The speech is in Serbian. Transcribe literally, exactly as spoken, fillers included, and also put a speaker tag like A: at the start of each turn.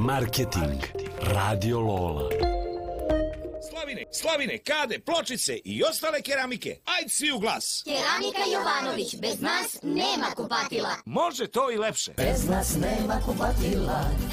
A: Marketing. Radio Lola.
B: Slavine, slavine, kade, pločice i ostale keramike. Ajd svi u glas.
C: Keramika Jovanović, bez nas nema kupatila.
B: Može to i lepše.
D: Bez nas nema kupatila.